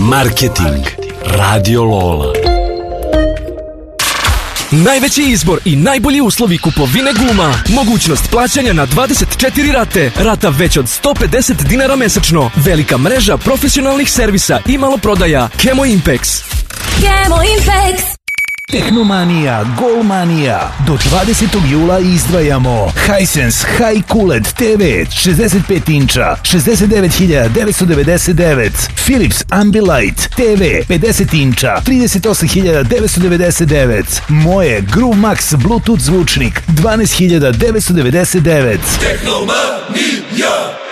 Marketing Radio Lola. Najveći izbor i najbolji uslovi kupovine guma. Mogućnost plaćanja na 24 rate. Rata već od 150 dinara mesečno. Velika mreža profesionalnih servisa i maloprodaja. Kemo Impex. Kemo Impex. Tehnomanija, Golmanija. Do 20. jula izdvajamo Hisense High Cooled TV 65 inča 69.999, Philips Ambilight TV 50 inča 38.999, moje Groove Max Bluetooth zvučnik 12.999. Tehnomanija.